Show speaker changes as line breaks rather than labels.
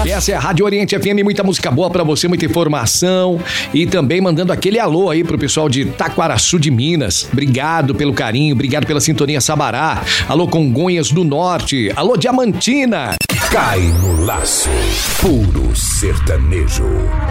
Essa é a Rádio Oriente FM, muita música boa pra você, muita informação e também mandando aquele alô aí pro pessoal de Taquaraçu de Minas. Obrigado pelo carinho, obrigado pela sintonia Sabará. Alô Congonhas do Norte, alô Diamantina.
Cai no laço, puro sertanejo.